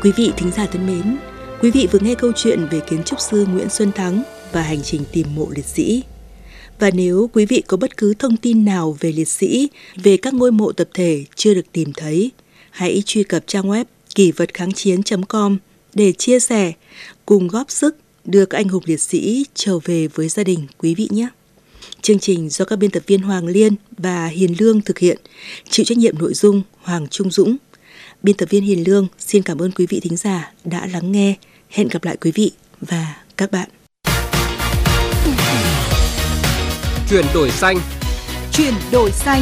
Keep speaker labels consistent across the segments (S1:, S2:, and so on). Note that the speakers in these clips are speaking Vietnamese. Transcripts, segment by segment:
S1: Quý vị thính giả thân mến, quý vị vừa nghe câu chuyện về kiến trúc sư Nguyễn Xuân Thắng và hành trình tìm mộ liệt sĩ. Và nếu quý vị có bất cứ thông tin nào về liệt sĩ, về các ngôi mộ tập thể chưa được tìm thấy, hãy truy cập trang web kỷ-vật-kháng-chiến.com để chia sẻ, cùng góp sức đưa các anh hùng liệt sĩ trở về với gia đình quý vị nhé. Chương trình do các biên tập viên Hoàng Liên và Hiền Lương thực hiện, chịu trách nhiệm nội dung Hoàng Trung Dũng. Biên tập viên Hiền Lương xin cảm ơn quý vị thính giả đã lắng nghe. Hẹn gặp lại quý vị và các bạn.
S2: Chuyển đổi xanh.
S3: Chuyển đổi xanh.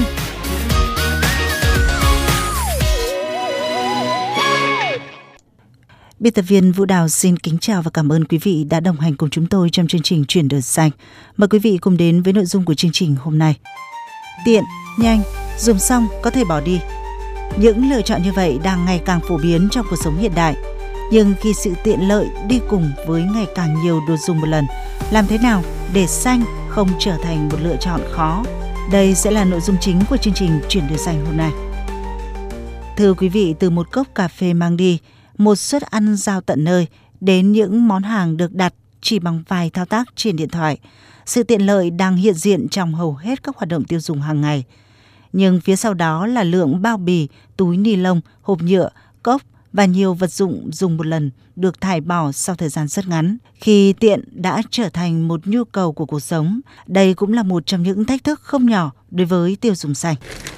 S4: Biên tập viên Vũ Đào xin kính chào và cảm ơn quý vị đã đồng hành cùng chúng tôi trong chương trình Chuyển đổi xanh. Mời quý vị cùng đến với nội dung của chương trình hôm nay. Tiện, nhanh, dùng xong có thể bỏ đi. Những lựa chọn như vậy đang ngày càng phổ biến trong cuộc sống hiện đại. Nhưng khi sự tiện lợi đi cùng với ngày càng nhiều đồ dùng một lần, làm thế nào để xanh không trở thành một lựa chọn khó? Đây sẽ là nội dung chính của chương trình Chuyển đổi xanh hôm nay. Thưa quý vị, từ một cốc cà phê mang đi, một suất ăn giao tận nơi, đến những món hàng được đặt chỉ bằng vài thao tác trên điện thoại, sự tiện lợi đang hiện diện trong hầu hết các hoạt động tiêu dùng hàng ngày. Nhưng phía sau đó là lượng bao bì, túi ni lông, hộp nhựa, cốc và nhiều vật dụng dùng một lần được thải bỏ sau thời gian rất ngắn. Khi tiện đã trở thành một nhu cầu của cuộc sống, đây cũng là một trong những thách thức không nhỏ đối với tiêu dùng xanh.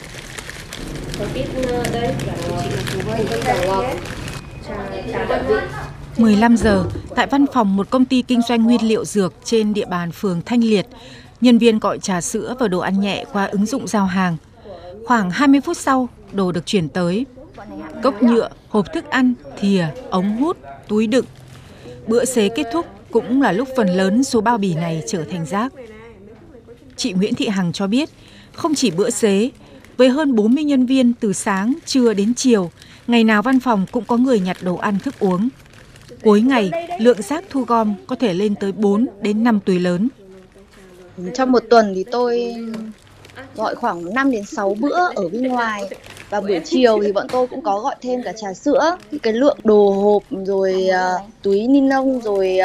S3: 15 giờ, tại văn phòng một công ty kinh doanh nguyên liệu dược trên địa bàn phường Thanh Liệt, nhân viên gọi trà sữa và đồ ăn nhẹ qua ứng dụng giao hàng. Khoảng 20 phút sau, đồ được chuyển tới. Cốc nhựa, hộp thức ăn, thìa, ống hút, túi đựng. Bữa xế kết thúc cũng là lúc phần lớn số bao bì này trở thành rác. Chị Nguyễn Thị Hằng cho biết, không chỉ bữa xế, với hơn 40 nhân viên từ sáng, trưa đến chiều, ngày nào văn phòng cũng có người nhặt đồ ăn thức uống. Cuối ngày, lượng rác thu gom có thể lên tới 4 đến 5 túi lớn.
S5: Trong một tuần thì tôi gọi khoảng 5 đến 6 bữa ở bên ngoài. Và buổi chiều thì bọn tôi cũng có gọi thêm cả trà sữa. Cái lượng đồ hộp rồi túi ni lông rồi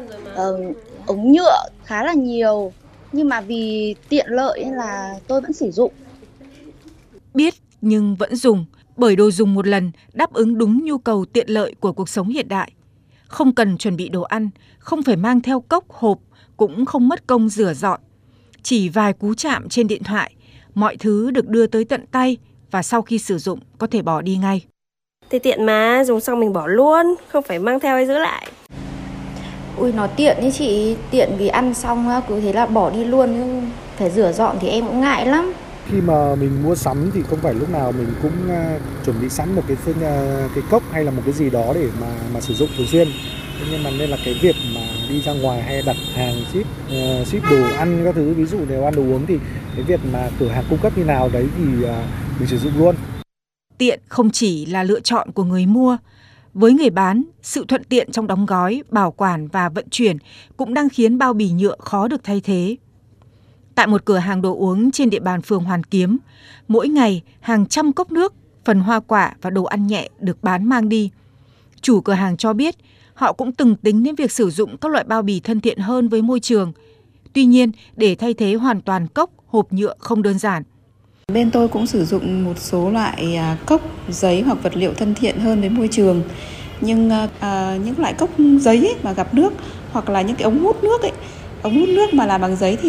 S5: ống nhựa khá là nhiều. Nhưng mà vì tiện lợi nên là tôi vẫn sử dụng.
S3: Biết nhưng vẫn dùng, bởi đồ dùng một lần đáp ứng đúng nhu cầu tiện lợi của cuộc sống hiện đại. Không cần chuẩn bị đồ ăn, không phải mang theo cốc, hộp, cũng không mất công rửa dọn. Chỉ vài cú chạm trên điện thoại, mọi thứ được đưa tới tận tay và sau khi sử dụng có thể bỏ đi ngay.
S6: Thì tiện mà, dùng xong mình bỏ luôn, không phải mang theo hay giữ lại.
S7: Ui, nó tiện ý chị, tiện vì ăn xong cứ thế là bỏ đi luôn, phải rửa dọn thì em cũng ngại lắm.
S8: Khi mà mình mua sắm thì không phải lúc nào mình cũng chuẩn bị sẵn một cái cốc hay là một cái gì đó để mà sử dụng thường xuyên. Nhưng mà nên là cái việc mà đi ra ngoài hay đặt hàng ship đồ ăn các thứ, ví dụ nếu ăn đồ uống thì cái việc mà cửa hàng cung cấp như nào đấy thì mình sử dụng luôn.
S3: Tiện không chỉ là lựa chọn của người mua. Với người bán, sự thuận tiện trong đóng gói, bảo quản và vận chuyển cũng đang khiến bao bì nhựa khó được thay thế. Tại một cửa hàng đồ uống trên địa bàn phường Hoàn Kiếm, mỗi ngày hàng trăm cốc nước, phần hoa quả và đồ ăn nhẹ được bán mang đi. Chủ cửa hàng cho biết họ cũng từng tính đến việc sử dụng các loại bao bì thân thiện hơn với môi trường. Tuy nhiên, để thay thế hoàn toàn cốc, hộp nhựa không đơn giản.
S9: Bên tôi cũng sử dụng một số loại cốc, giấy hoặc vật liệu thân thiện hơn với môi trường. Nhưng những loại cốc giấy ấy mà gặp nước hoặc là những cái ống hút nước mà làm bằng giấy thì